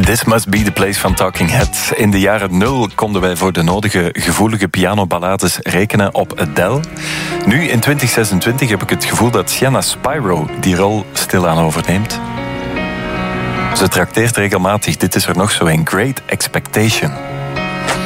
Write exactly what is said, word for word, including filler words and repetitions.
This must be the place van Talking Heads. In de jaren nul konden wij voor de nodige gevoelige pianoballades rekenen op Adele. Nu, in twintig zesentwintig, heb ik het gevoel dat Sienna Spyro die rol stilaan overneemt. Ze trakteert regelmatig. Dit is er nog zo een Great Expectation.